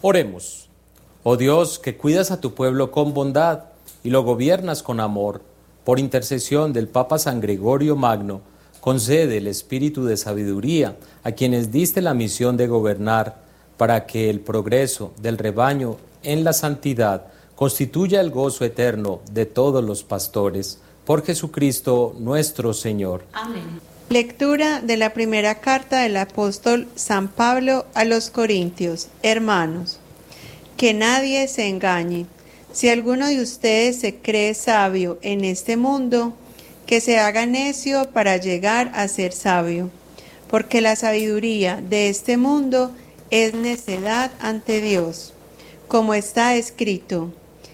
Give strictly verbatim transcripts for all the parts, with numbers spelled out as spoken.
Oremos. Oh Dios, que cuidas a tu pueblo con bondad y lo gobiernas con amor, por intercesión del Papa San Gregorio Magno, concede el espíritu de sabiduría a quienes diste la misión de gobernar, para que el progreso del rebaño en la santidad constituya el gozo eterno de todos los pastores. Por Jesucristo nuestro Señor. Amén. Lectura de la primera carta del apóstol San Pablo a los Corintios. Hermanos, que nadie se engañe. Si alguno de ustedes se cree sabio en este mundo, que se haga necio para llegar a ser sabio, porque la sabiduría de este mundo es necedad ante Dios. Como está escrito,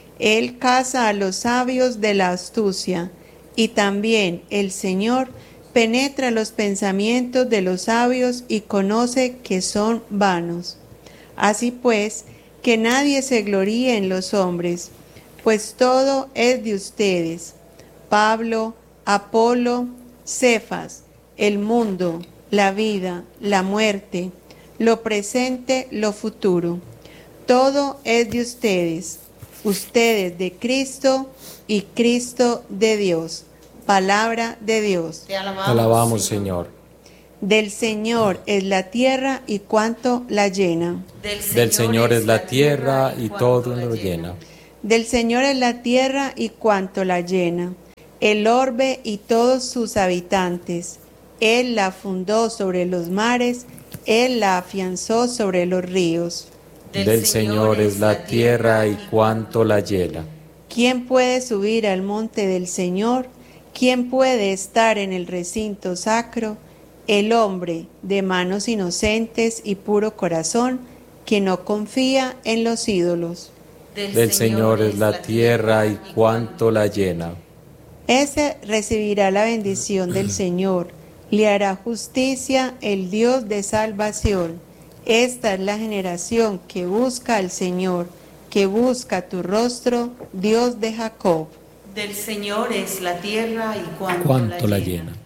Él caza a los sabios de la astucia, y también el Señor penetra los pensamientos de los sabios y conoce que son vanos. Así pues, que nadie se gloríe en los hombres, pues todo es de ustedes: Pablo, Apolo, Cefas, el mundo, la vida, la muerte, lo presente, lo futuro. Todo es de ustedes, ustedes de Cristo y Cristo de Dios. Palabra de Dios. Te alabamos, Te alabamos, Señor. Del Señor es la tierra y cuanto la llena. Del Señor, Del Señor es la tierra y todo lo llena. Del Señor es la tierra y cuanto la llena, el orbe y todos sus habitantes. Él la fundó sobre los mares, Él la afianzó sobre los ríos. Del Señor es la tierra y cuanto la llena. ¿Quién puede subir al monte del Señor? ¿Quién puede estar en el recinto sacro? El hombre de manos inocentes y puro corazón, que no confía en los ídolos. Del Señor es la tierra y cuanto la llena. Ese recibirá la bendición del Señor, le hará justicia el Dios de salvación. Esta es la generación que busca al Señor, que busca tu rostro, Dios de Jacob. Del Señor es la tierra y cuanto, Cuanto la la llena. llena.